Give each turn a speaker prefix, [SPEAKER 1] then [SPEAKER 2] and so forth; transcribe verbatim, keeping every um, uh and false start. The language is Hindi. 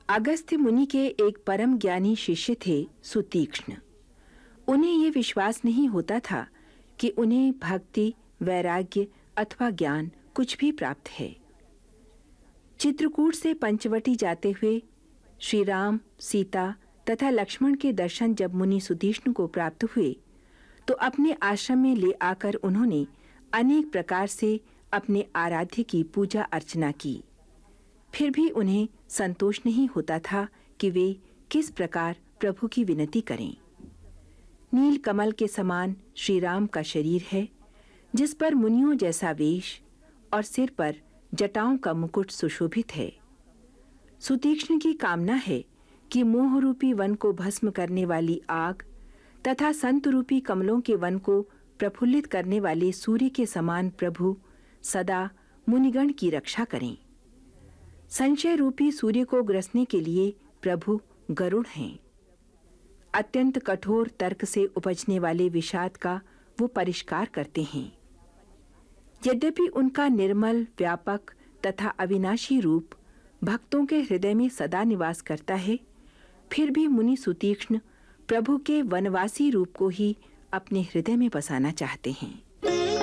[SPEAKER 1] अगस्त्य मुनि के एक परम ज्ञानी शिष्य थे सुतीक्ष्ण। उन्हें ये विश्वास नहीं होता था कि उन्हें भक्ति, वैराग्य अथवा ज्ञान कुछ भी प्राप्त है। चित्रकूट से पंचवटी जाते हुए श्री राम, सीता तथा लक्ष्मण के दर्शन जब मुनि सुतीक्ष्ण को प्राप्त हुए तो अपने आश्रम में ले आकर उन्होंने अनेक प्रकार से अपने आराध्य की पूजा अर्चना की। फिर भी उन्हें संतोष नहीं होता था कि वे किस प्रकार प्रभु की विनती करें। नील कमल के समान श्री राम का शरीर है, जिस पर मुनियों जैसा वेश और सिर पर जटाओं का मुकुट सुशोभित है। सुतीक्ष्ण की कामना है कि मोह रूपी वन को भस्म करने वाली आग तथा संत रूपी कमलों के वन को प्रफुल्लित करने वाले सूर्य के समान प्रभु सदा मुनिगण की रक्षा करें। संशय रूपी सूर्य को ग्रसने के लिए प्रभु गरुड़ हैं। अत्यंत कठोर तर्क से उपजने वाले विषाद का वो परिष्कार करते हैं। यद्यपि उनका निर्मल, व्यापक तथा अविनाशी रूप भक्तों के हृदय में सदा निवास करता है, फिर भी मुनि सुतीक्ष्ण प्रभु के वनवासी रूप को ही अपने हृदय में बसाना चाहते हैं।